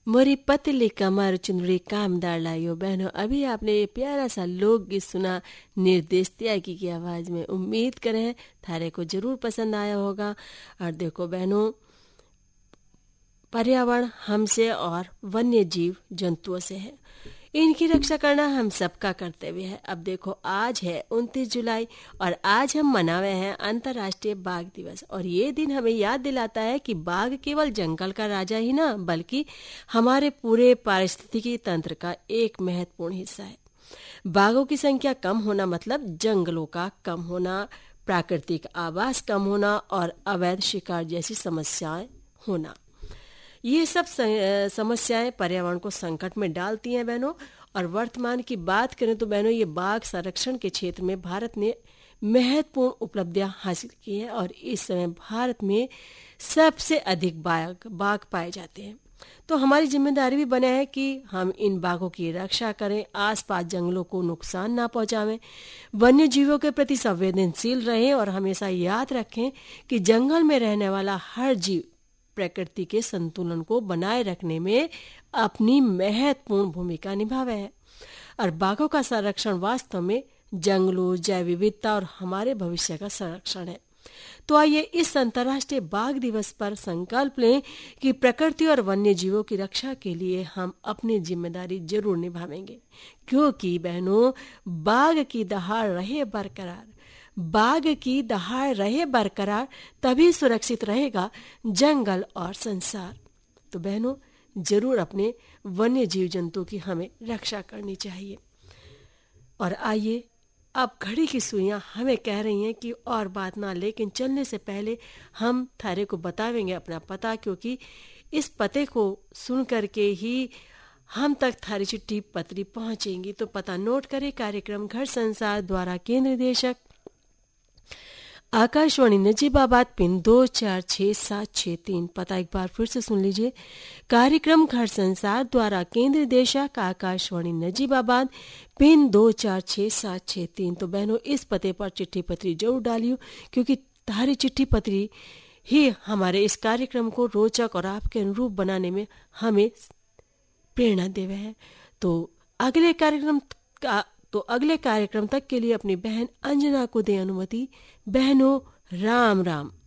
मोरी पतली कमर चुनरी कामदार लाइयो। बहनों, अभी आपने ये प्यारा सा लोकगीत सुना निर्देश त्यागी की आवाज में। उम्मीद करें थारे को जरूर पसंद आया होगा। और देखो बहनों, पर्यावरण हमसे और वन्य जीव जंतुओं से है, इनकी रक्षा करना हम सबका कर्तव्य है। अब देखो, आज है 29 जुलाई और आज हम मनावे हैं अंतर्राष्ट्रीय बाघ दिवस। और ये दिन हमें याद दिलाता है कि बाघ केवल जंगल का राजा ही ना, बल्कि हमारे पूरे पारिस्थितिकी तंत्र का एक महत्वपूर्ण हिस्सा है। बाघों की संख्या कम होना मतलब जंगलों का कम होना, प्राकृतिक आवास कम होना और अवैध शिकार जैसी समस्याएं होना। ये सब समस्याएं पर्यावरण को संकट में डालती हैं बहनों। और वर्तमान की बात करें तो बहनों, ये बाघ संरक्षण के क्षेत्र में भारत ने महत्वपूर्ण उपलब्धियां हासिल की हैं और इस समय भारत में सबसे अधिक बाघ पाए जाते हैं। तो हमारी जिम्मेदारी भी बना है कि हम इन बाघों की रक्षा करें, आसपास जंगलों को नुकसान ना पहुंचावें, वन्य जीवों के प्रति संवेदनशील रहें और हमेशा याद रखें कि जंगल में रहने वाला हर जीव प्रकृति के संतुलन को बनाए रखने में अपनी महत्वपूर्ण भूमिका निभावे है। और बाघों का संरक्षण वास्तव में जंगलों, जैव विविधता और हमारे भविष्य का संरक्षण है। तो आइए इस अंतर्राष्ट्रीय बाघ दिवस पर संकल्प लें कि प्रकृति और वन्य जीवों की रक्षा के लिए हम अपनी जिम्मेदारी जरूर निभावेंगे, क्योंकि बहनों, बाघ की दहाड़ रहे बरकरार, बाघ की दहाड़ रहे बरकरार, तभी सुरक्षित रहेगा जंगल और संसार। तो बहनों, जरूर अपने वन्य जीव जंतु की हमें रक्षा करनी चाहिए। और आइए, अब घड़ी की सुइयां हमें कह रही हैं कि और बात ना, लेकिन चलने से पहले हम थारे को बतावेंगे अपना पता, क्योंकि इस पते को सुन करके ही हम तक थारी चिट्ठी पत्री पहुंचेंगी। तो पता नोट करें, कार्यक्रम घर संसार द्वारा केंद्र निदेशक आकाशवाणी नजीबाबाद, पिन 246763। पता एक बार फिर से सुन लीजिए, कार्यक्रम घर संसार द्वारा केंद्र निदेशक आकाशवाणी नजीबाबाद, पिन 246763। तो बहनों, इस पते पर चिट्ठी पत्री जरूर डालियो, क्योंकि तारी चिट्ठी पत्री ही हमारे इस कार्यक्रम को रोचक और आपके अनुरूप बनाने में हमें प्रेरणा देवे है। तो अगले कार्यक्रम तक के लिए अपनी बहन अंजना को दे अनुमति। बहनों, राम राम।